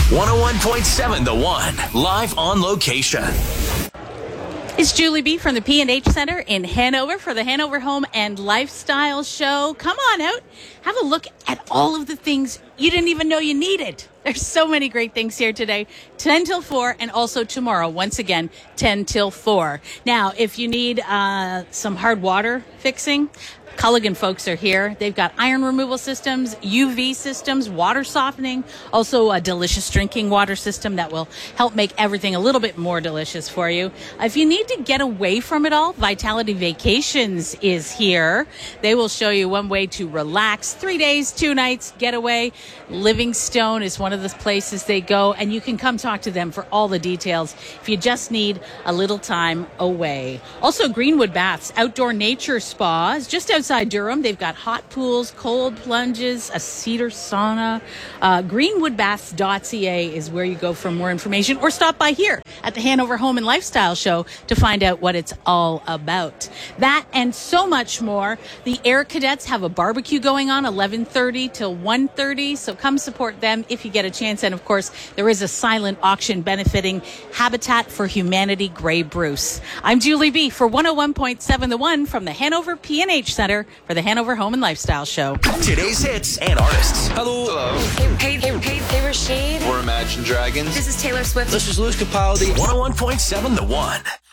101.7 The One, live on location. It's Julie B. from the P&H Center in Hanover for the Hanover Home and Lifestyle Show. Come on out. Have a look at all of the things you didn't even know you needed. There's so many great things here today, 10 till 4, and also tomorrow, once again, 10 till 4. Now, if you need some hard water fixing, Culligan folks are here. They've got iron removal systems, UV systems, water softening, also a delicious drinking water system that will help make everything a little bit more delicious for you. If you need to get away from it all, Vitality Vacations is here. They will show you one way to relax. 3 days, 2 nights, getaway. Livingstone is one of the places they go, and you can come talk to them for all the details if you just need a little time away. Also, Greenwood Baths, outdoor nature spa, is just outside Durham. They've got hot pools, cold plunges, a cedar sauna. Greenwoodbaths.ca is where you go for more information, or stop by here at the Hanover Home and Lifestyle Show to find out what it's all about. That and so much more. The Air Cadets have a barbecue going on 11:30 till 1:30, so come support them if you get a chance. And of course, there is a silent auction benefiting Habitat for Humanity Grey Bruce. I'm Julie B. for 101.7 The One from the Hanover P&H Center for the Hanover Home and Lifestyle Show. Today's hits and artists. Hello. Hey, Rashid. We're Imagine Dragons. This is Taylor Swift. This is Lewis Capaldi. 101.7 The One.